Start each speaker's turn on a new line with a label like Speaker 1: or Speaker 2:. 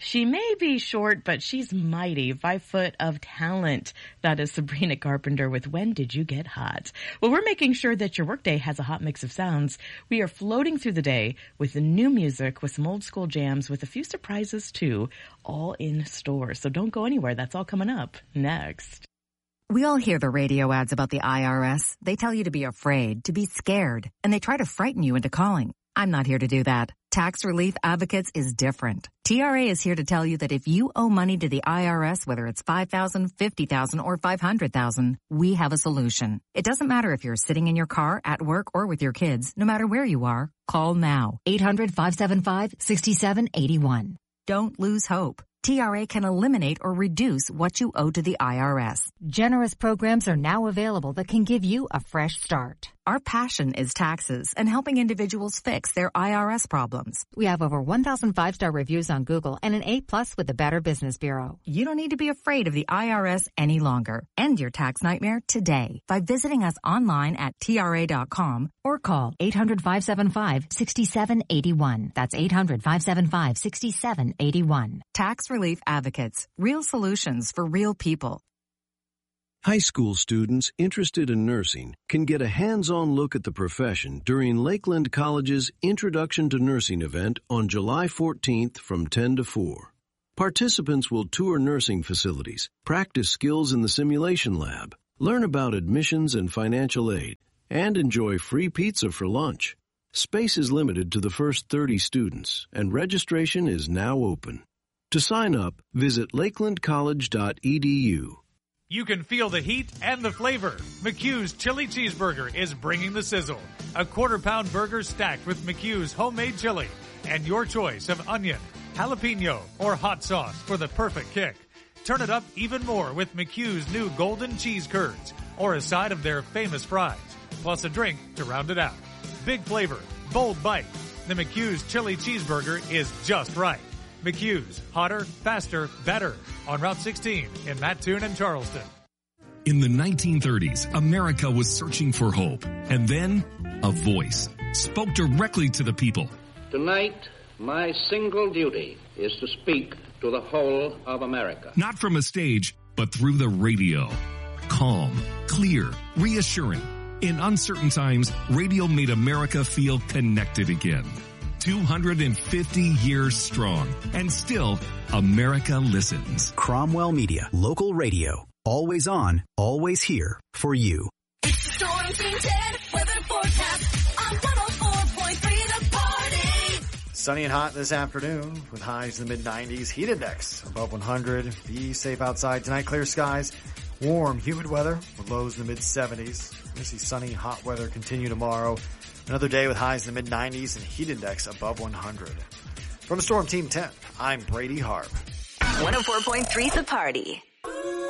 Speaker 1: She may be short, but she's mighty. 5 foot of talent. That is Sabrina Carpenter with When Did You Get Hot? Well, we're making sure that your workday has a hot mix of sounds. We are floating through the day with the new music, with some old school jams, with a few surprises too, all in store. So don't go anywhere. That's all coming up next.
Speaker 2: We all hear the radio ads about the IRS. They tell you to be afraid, to be scared, and they try to frighten you into calling. I'm not here to do that. Tax Relief Advocates is different. TRA is here to tell you that if you owe money to the IRS, whether it's $5,000, $50,000, or $500,000, we have a solution. It doesn't matter if you're sitting in your car, at work, or with your kids. No matter where you are, call now. 800-575-6781. Don't lose hope. TRA can eliminate or reduce what you owe to the IRS.
Speaker 3: Generous programs are now available that can give you a fresh start.
Speaker 2: Our passion is taxes and helping individuals fix their IRS problems.
Speaker 3: We have over 1,000 5-star reviews on Google and an A+ with the Better Business Bureau.
Speaker 2: You don't need to be afraid of the IRS any longer. End your tax nightmare today by visiting us online at TRA.com or call 800-575-6781. That's 800-575-6781. Tax Relief Advocates. Real solutions for real people.
Speaker 4: High school students interested in nursing can get a hands-on look at the profession during Lakeland College's Introduction to Nursing event on July 14th from 10 to 4. Participants will tour nursing facilities, practice skills in the simulation lab, learn about admissions and financial aid, and enjoy free pizza for lunch. Space is limited to the first 30 students, and registration is now open. To sign up, visit lakelandcollege.edu.
Speaker 5: You can feel the heat and the flavor. McHugh's Chili Cheeseburger is bringing the sizzle. A quarter-pound burger stacked with McHugh's homemade chili and your choice of onion, jalapeno, or hot sauce for the perfect kick. Turn it up even more with McHugh's new golden cheese curds or a side of their famous fries, plus a drink to round it out. Big flavor, bold bite. The McHugh's Chili Cheeseburger is just right. McHugh's, hotter, faster, better. On Route 16 in Mattoon and Charleston.
Speaker 6: In the 1930s, America was searching for hope. And then, a voice spoke directly to the people.
Speaker 7: Tonight, my single duty is to speak to the whole of America.
Speaker 6: Not from a stage, but through the radio. Calm, clear, reassuring. In uncertain times, radio made America feel connected again. 250 years strong, and still, America listens.
Speaker 8: Cromwell Media, local radio, always on, always here for you.
Speaker 9: It's the Storm Team 10 weather forecast on 104.3 The Party.
Speaker 10: Sunny and hot this afternoon with highs in the mid-90s. Heat index above 100. Be safe outside tonight. Clear skies. Warm, humid weather with lows in the mid-70s. We'll see sunny, hot weather continue tomorrow. Another day with highs in the mid-90s and heat index above 100. From Storm Team 10, I'm Brady Harp.
Speaker 9: 104.3 The Party.